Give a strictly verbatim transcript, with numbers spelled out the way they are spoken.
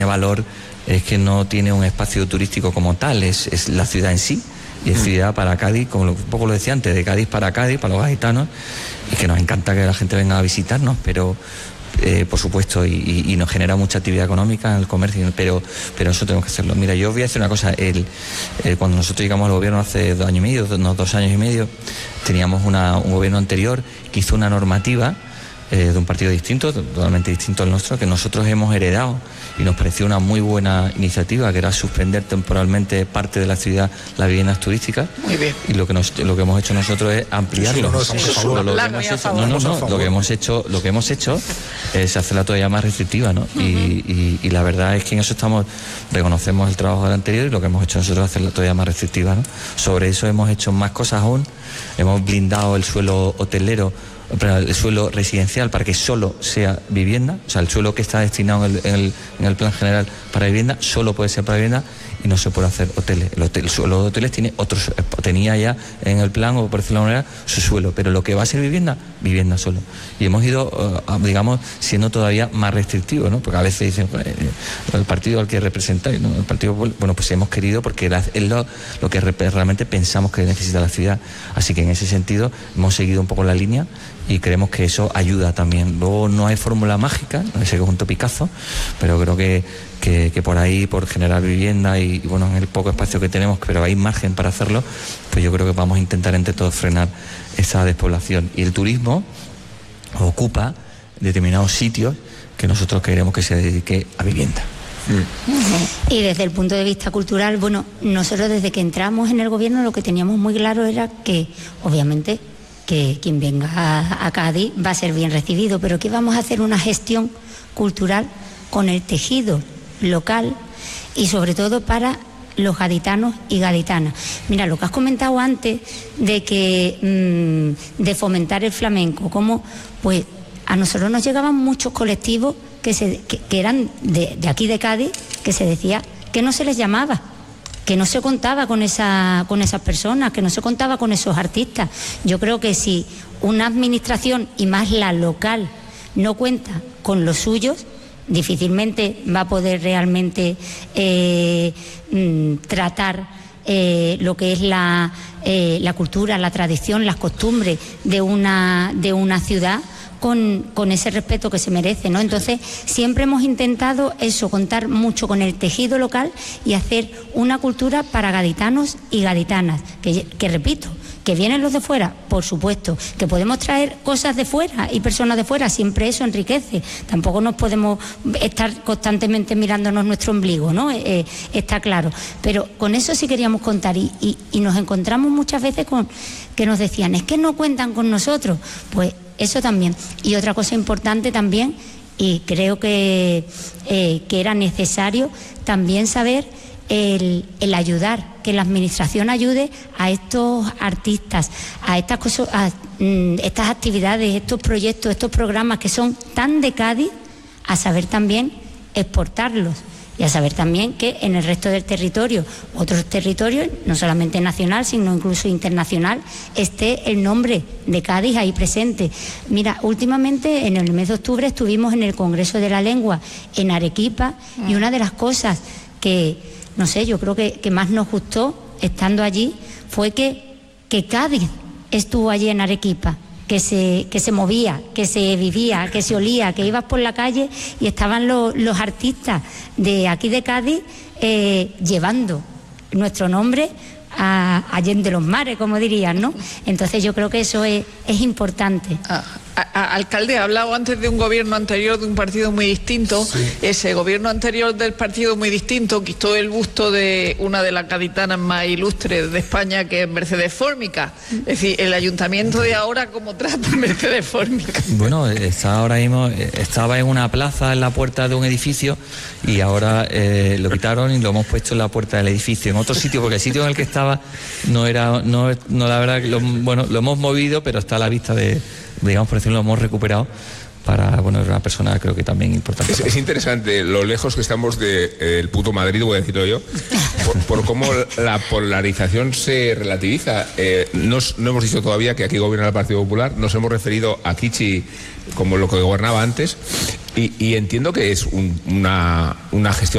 valor es que no tiene un espacio turístico como tal, es, es la ciudad en sí. Y es ciudad para Cádiz, como lo, un poco lo decía antes, de Cádiz para Cádiz, para los gaditanos, y que nos encanta que la gente venga a visitarnos, pero eh, por supuesto, y, y, y nos genera mucha actividad económica en el comercio, pero, pero eso tenemos que hacerlo. Mira, yo voy a decir una cosa, el, el, cuando nosotros llegamos al gobierno hace dos años y medio, dos, dos años y medio, teníamos una, un gobierno anterior que hizo una normativa eh, de un partido distinto, totalmente distinto al nuestro, que nosotros hemos heredado, y nos pareció una muy buena iniciativa, que era suspender temporalmente parte de la ciudad las viviendas turísticas. Muy bien. Y lo que nos, lo que hemos hecho nosotros es ampliarlo. Sí, sí, no, lo, lo que hemos hecho, no, no, no, lo que hemos hecho, lo que hemos hecho es hacerla todavía más restrictiva, ¿no? Uh-huh. y, y, y la verdad es que en eso estamos, reconocemos el trabajo del anterior, y lo que hemos hecho nosotros es hacerla todavía más restrictiva, ¿no? Sobre eso hemos hecho más cosas aún, hemos blindado el suelo hotelero, el suelo residencial para que solo sea vivienda, o sea, el suelo que está destinado en el, en el, en el plan general para vivienda solo puede ser para vivienda y no se puede hacer hoteles. El, hotel, el suelo de hoteles tiene otros, tenía ya en el plan, o por decirlo de alguna manera, su suelo, pero lo que va a ser vivienda, vivienda solo. Y hemos ido, uh, digamos, siendo todavía más restrictivos, ¿no? Porque a veces dicen, pues, el partido al que representáis, ¿no? El partido, bueno, pues hemos querido, porque es lo, lo que realmente pensamos que necesita la ciudad. Así que en ese sentido hemos seguido un poco la línea y creemos que eso ayuda también. Luego no hay fórmula mágica, ese conjunto Picasso, pero creo que, que, que por ahí, por generar vivienda y, y bueno, en el poco espacio que tenemos, pero hay margen para hacerlo, pues yo creo que vamos a intentar entre todos frenar esa despoblación. Y el turismo ocupa determinados sitios que nosotros queremos que se dedique a vivienda. Y desde el punto de vista cultural, bueno, nosotros desde que entramos en el gobierno lo que teníamos muy claro era que, obviamente, que quien venga a, a Cádiz va a ser bien recibido, pero que vamos a hacer una gestión cultural con el tejido local y sobre todo para los gaditanos y gaditanas. Mira, lo que has comentado antes de que mmm, de fomentar el flamenco, como pues a nosotros nos llegaban muchos colectivos que, se, que, que eran de, de aquí de Cádiz, que se decía que no se les llamaba, que no se contaba con esa con esas personas, que no se contaba con esos artistas. Yo creo que si una administración, y más la local, no cuenta con los suyos, difícilmente va a poder realmente eh, mm, tratar eh, lo que es la, eh, la cultura, la tradición, las costumbres de una, de una ciudad Con, con ese respeto que se merece, ¿no? Entonces siempre hemos intentado eso, contar mucho con el tejido local y hacer una cultura para gaditanos y gaditanas, que, que repito, que vienen los de fuera, por supuesto, que podemos traer cosas de fuera y personas de fuera, siempre eso enriquece, tampoco nos podemos estar constantemente mirándonos nuestro ombligo, ¿no? Eh, está claro, pero con eso sí queríamos contar y, y, y nos encontramos muchas veces con que nos decían, es que no cuentan con nosotros, pues eso también. Y otra cosa importante también, y creo que, eh, que era necesario también saber el, el ayudar, que la administración ayude a estos artistas, a estas cosas, a mm, estas actividades, estos proyectos, estos programas que son tan de Cádiz, a saber también exportarlos. Y a saber también que en el resto del territorio, otros territorios, no solamente nacional, sino incluso internacional, esté el nombre de Cádiz ahí presente. Mira, últimamente en el mes de octubre estuvimos en el Congreso de la Lengua en Arequipa y una de las cosas que, no sé, yo creo que, que más nos gustó estando allí fue que, que Cádiz estuvo allí en Arequipa. Que se, que se movía, que se vivía, que se olía, que ibas por la calle y estaban los, los artistas de aquí de Cádiz eh, llevando nuestro nombre a Allende los Mares, como dirían, ¿no? Entonces yo creo que eso es, es importante. Ah, a, a, alcalde, ha hablado antes de un gobierno anterior de un partido muy distinto. Sí. Ese gobierno anterior del partido muy distinto quitó el busto de una de las gaditanas más ilustres de España, que es Mercedes Fórmica. Es decir, el ayuntamiento de ahora, ¿cómo trata a Mercedes Fórmica? Bueno, está ahora mismo, estaba en una plaza en la puerta de un edificio y ahora eh, lo quitaron y lo hemos puesto en la puerta del edificio, en otro sitio, porque el sitio en el que estaba no era, no, no la verdad, lo, bueno, lo hemos movido, pero está a la vista de, digamos, por decirlo, lo hemos recuperado para, bueno, es una persona creo que también importante. Es, es interesante lo lejos que estamos del de, puto Madrid, voy a decirlo yo, por, por cómo la polarización se relativiza. Eh, nos, no hemos dicho todavía que aquí gobierna el Partido Popular, nos hemos referido a Kichi como lo que gobernaba antes y, y entiendo que es un, una, una gestión